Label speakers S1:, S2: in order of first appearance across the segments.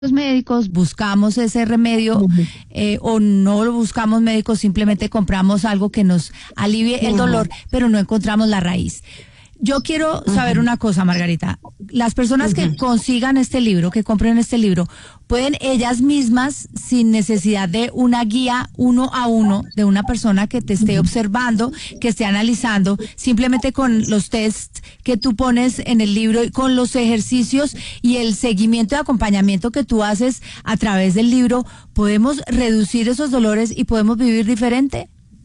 S1: los médicos, buscamos ese remedio o no lo buscamos médicos, simplemente compramos algo que nos alivie el dolor, pero no encontramos la raíz. Yo quiero saber una cosa, Margarita. Las personas que consigan este libro, que compren este libro, pueden ellas mismas, sin necesidad de una guía 1-a-1 de una persona que te esté observando, que esté analizando, simplemente con los tests que tú pones en el libro y con los ejercicios y el seguimiento y acompañamiento que tú haces a través del libro, ¿podemos reducir esos dolores y podemos vivir diferente?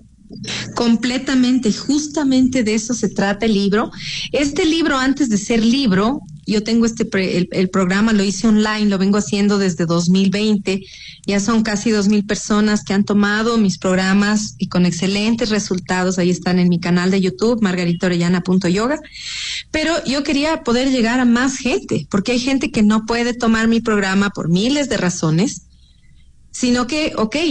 S2: Completamente, justamente de eso se trata el libro. Este libro, antes de ser libro, yo tengo el programa, lo hice online, lo vengo haciendo desde 2020. Ya son casi 2,000 personas que han tomado mis programas y con excelentes resultados. Ahí están en mi canal de YouTube, margaritaorellana.yoga. Pero yo quería poder llegar a más gente, porque hay gente que no puede tomar mi programa por miles de razones, sino que,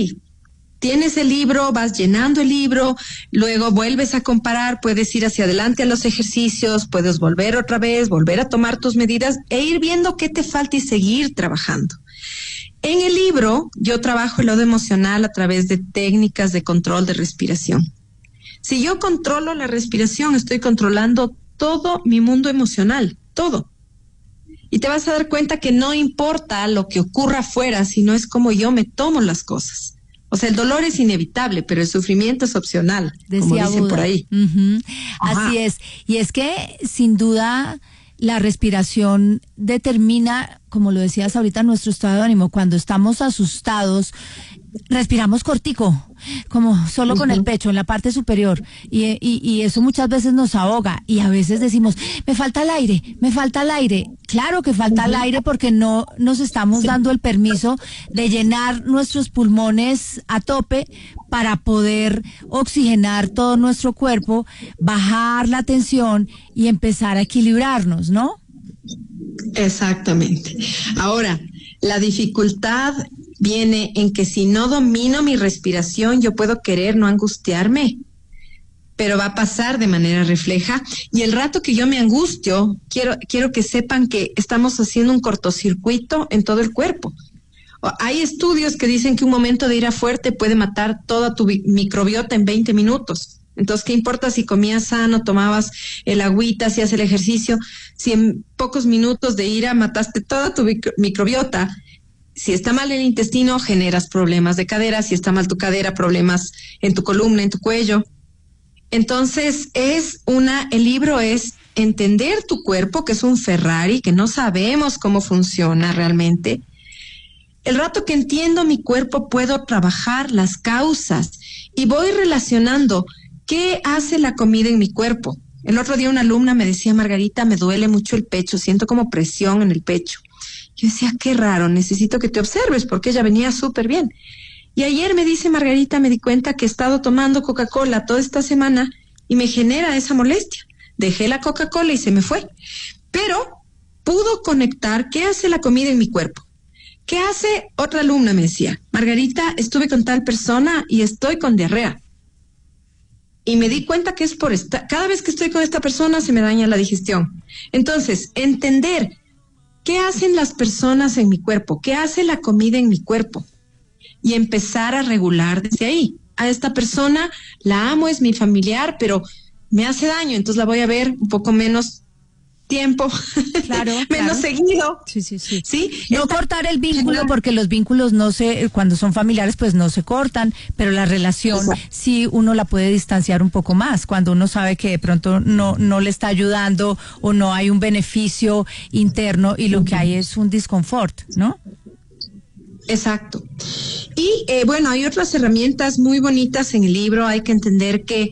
S2: tienes el libro, vas llenando el libro, luego vuelves a comparar, puedes ir hacia adelante a los ejercicios, puedes volver otra vez, volver a tomar tus medidas e ir viendo qué te falta y seguir trabajando. En el libro yo trabajo el lodo emocional a través de técnicas de control de respiración. Si yo controlo la respiración, estoy controlando todo mi mundo emocional, todo. Y te vas a dar cuenta que no importa lo que ocurra afuera, sino es como yo me tomo las cosas. O sea, el dolor es inevitable, pero el sufrimiento es opcional, como dicen
S1: Buda.
S2: Por ahí.
S1: Así es. Y es que, sin duda, la respiración determina, como lo decías ahorita, nuestro estado de ánimo. Cuando estamos asustados, respiramos cortico, como solo con el pecho, en la parte superior. Y eso muchas veces nos ahoga. Y a veces decimos, me falta el aire, me falta el aire. Claro que falta el aire porque no nos estamos dando el permiso de llenar nuestros pulmones a tope para poder oxigenar todo nuestro cuerpo, bajar la tensión y empezar a equilibrarnos, ¿no?
S2: Exactamente. Ahora, la dificultad viene en que si no domino mi respiración, yo puedo querer no angustiarme, pero va a pasar de manera refleja. Y el rato que yo me angustio, quiero que sepan que estamos haciendo un cortocircuito en todo el cuerpo. Hay estudios que dicen que un momento de ira fuerte puede matar toda tu microbiota en 20 minutos. Entonces, ¿qué importa si comías sano, tomabas el agüita, hacías el ejercicio? Si en pocos minutos de ira mataste toda tu microbiota. Si está mal el intestino, generas problemas de cadera. Si está mal tu cadera, problemas en tu columna, en tu cuello. Entonces, el libro es entender tu cuerpo, que es un Ferrari, que no sabemos cómo funciona realmente. El rato que entiendo mi cuerpo, puedo trabajar las causas y voy relacionando qué hace la comida en mi cuerpo. El otro día una alumna me decía, Margarita, me duele mucho el pecho, siento como presión en el pecho. Yo decía, qué raro, necesito que te observes, porque ella venía súper bien. Y ayer me dice, Margarita, me di cuenta que he estado tomando Coca-Cola toda esta semana y me genera esa molestia. Dejé la Coca-Cola y se me fue. Pero pudo conectar qué hace la comida en mi cuerpo. ¿Qué hace? Otra alumna me decía, Margarita, estuve con tal persona y estoy con diarrea. Y me di cuenta que es por cada vez que estoy con esta persona se me daña la digestión. Entonces, entender qué hacen las personas en mi cuerpo, qué hace la comida en mi cuerpo y empezar a regular desde ahí. A esta persona la amo, es mi familiar, pero me hace daño, entonces la voy a ver un poco menos tiempo, menos seguido.
S1: Sí. No cortar el vínculo, porque los vínculos cuando son familiares, pues no se cortan, pero la relación sí uno la puede distanciar un poco más cuando uno sabe que de pronto no le está ayudando o no hay un beneficio interno y lo que hay es un disconfort, ¿no?
S2: Exacto. Y hay otras herramientas muy bonitas en el libro. Hay que entender que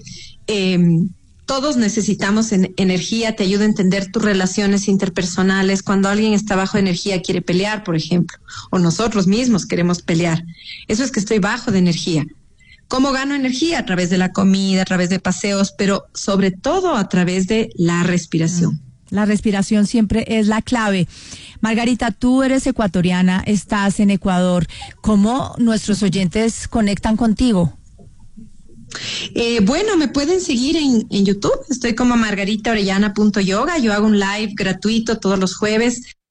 S2: todos necesitamos energía, te ayuda a entender tus relaciones interpersonales. Cuando alguien está bajo energía, quiere pelear, por ejemplo, o nosotros mismos queremos pelear. Eso es que estoy bajo de energía. ¿Cómo gano energía? A través de la comida, a través de paseos, pero sobre todo a través de la respiración.
S1: La respiración siempre es la clave. Margarita, tú eres ecuatoriana, estás en Ecuador. ¿Cómo nuestros oyentes conectan contigo?
S2: Me pueden seguir en YouTube. Estoy como margaritaorellana.yoga. Yo hago un live gratuito todos los jueves.